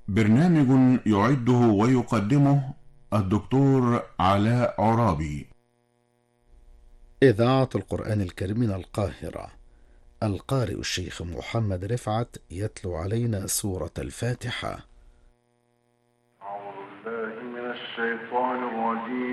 برنامج يعده ويقدمه الدكتور علاء عرابي. إذاعة القرآن الكريم من القاهرة. القارئ الشيخ محمد رفعت يتلو علينا سورة الفاتحة. أعوذ بالله من الشيطان الرجيم.